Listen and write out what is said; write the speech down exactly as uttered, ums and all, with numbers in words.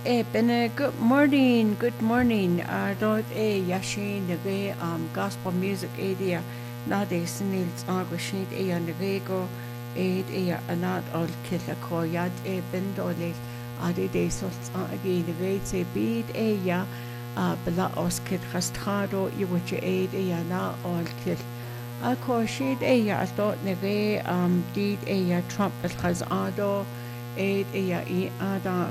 e bene good morning, good morning. Uh, dort e yashin the way um gospel music area na de snils agushnit e an the go e e anat all killa koyat e bendole adi de solt again the way se bid e ya uh bela oskit khastado you would you aid e na all kill a koshid e ya dort ne way um did e ya trump khaz ado Eid iya i ada